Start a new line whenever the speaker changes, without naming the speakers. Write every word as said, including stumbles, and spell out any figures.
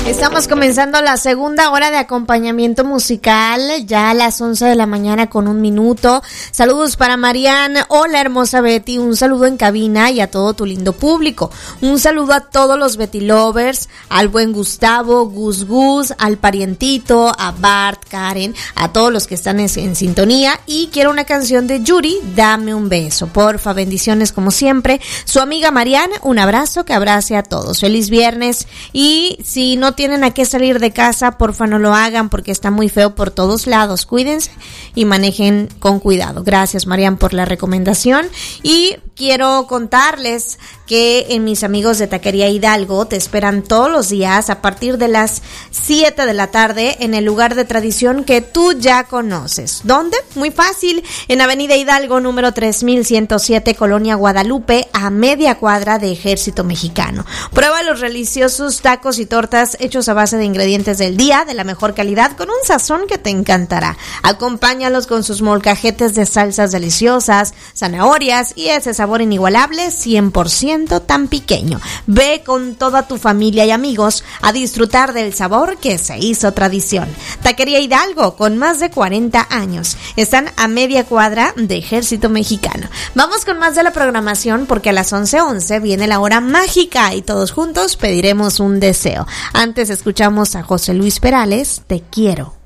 Estamos comenzando la segunda hora de acompañamiento musical, ya a las once de la mañana con un minuto. Saludos para Mariana, hola hermosa Betty, un saludo en cabina y a todo tu lindo público. Un saludo a todos los Betty Lovers, al buen Gustavo, Gus Gus, al parientito, a Bart, Karen, a todos los que están en, en sintonía. Y quiero una canción de Yuri, Dame un beso. Porfa, bendiciones como siempre. Su amiga Mariana, un abrazo que abrace a todos. Feliz viernes. Y si no tienen a qué salir de casa, porfa no lo hagan porque está muy feo por todos lados. Cuídense y manejen con cuidado. Gracias, Marian, por la recomendación. Y quiero contarles que en mis amigos de Taquería Hidalgo te esperan todos los días a partir de las siete de la tarde en el lugar de tradición que tú ya conoces. ¿Dónde? Muy fácil, en Avenida Hidalgo, número tres mil ciento siete, Colonia Guadalupe, a media cuadra de Ejército Mexicano. Prueba los deliciosos tacos y tortas hechos a base de ingredientes del día, de la mejor calidad, con un sazón que te encantará. Acompáñalos con sus molcajetes de salsas deliciosas, zanahorias y ese sabor inigualable, cien por ciento tan pequeño. Ve con toda tu familia y amigos a disfrutar del sabor que se hizo tradición. Taquería Hidalgo, con más de cuarenta años. Están a media cuadra de Ejército Mexicano. Vamos con más de la programación porque a las once once viene la hora mágica y todos juntos pediremos un deseo. Antes escuchamos a José Luis Perales, Te quiero.